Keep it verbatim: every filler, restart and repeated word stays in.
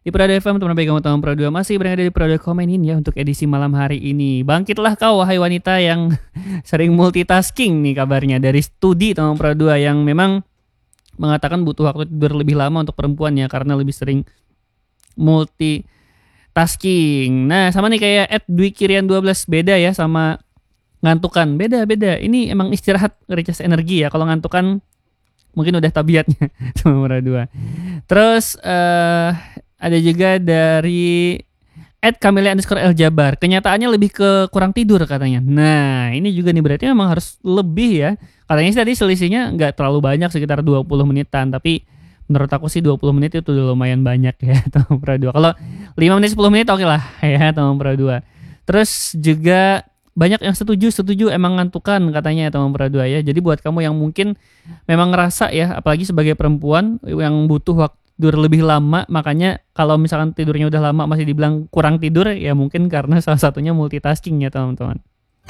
Di Prado F M, teman baik kamu teman Prado masih berada di Prado Komenin ya untuk edisi malam hari ini. Bangkitlah kau wahai wanita yang sering multitasking nih kabarnya dari studi teman Prado yang memang mengatakan butuh waktu tidur lebih lama untuk perempuan ya karena lebih sering multitasking. Nah, sama nih kayak at Dwi Kirian dua belas beda ya sama ngantukan. Beda-beda. Ini emang istirahat recharge energi ya. Kalau ngantukan mungkin udah tabiatnya teman Prado. Terus eh uh, ada juga dari at Camelia underscore El Jabar. Kenyataannya lebih ke kurang tidur katanya. Nah, ini juga nih berarti memang harus lebih ya. Katanya sih tadi selisihnya nggak terlalu banyak, sekitar dua puluh menitan. Tapi menurut aku sih dua puluh menit itu udah lumayan banyak ya teman Prado. Kalau lima menit sepuluh menit oke lah ya teman Prado. Terus juga banyak yang setuju, setuju emang ngantukan katanya ya teman Prado ya. Jadi buat kamu yang mungkin memang ngerasa ya, apalagi sebagai perempuan yang butuh waktu tidur lebih lama, makanya kalau misalkan tidurnya udah lama masih dibilang kurang tidur ya mungkin karena salah satunya multitasking ya teman-teman.